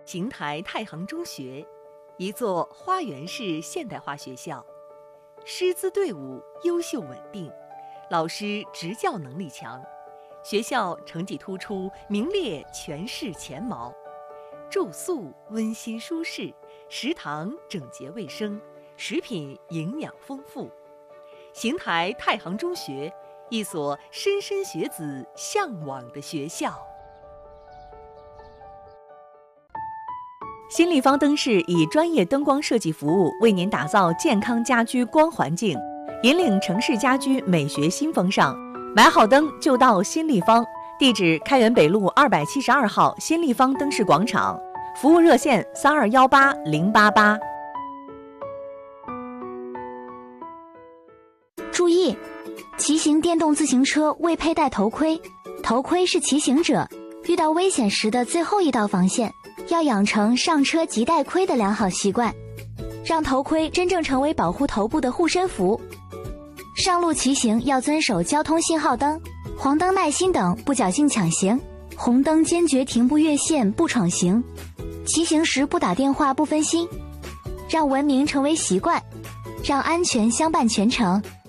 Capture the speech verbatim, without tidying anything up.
邢台太行中学，一座花园式现代化学校，师资队伍优秀稳定，老师执教能力强，学校成绩突出，名列全市前茅。住宿温馨舒适，食堂整洁卫生，食品营养丰富。邢台太行中学，一所莘莘学子向往的学校。新立方灯饰以专业灯光设计服务，为您打造健康家居光环境，引领城市家居美学新风尚。买好灯就到新立方，地址开元北路二百七十二号新立方灯饰广场，服务热线三二幺八零八八。 注意，骑行电动自行车未佩戴头盔，头盔是骑行者遇到危险时的最后一道防线，要养成上车即戴盔的良好习惯，让头盔真正成为保护头部的护身符。上路骑行要遵守交通信号灯、黄灯耐心等，不侥幸抢行；红灯坚决停步越线，不闯行。骑行时不打电话，不分心，让文明成为习惯，让安全相伴全程。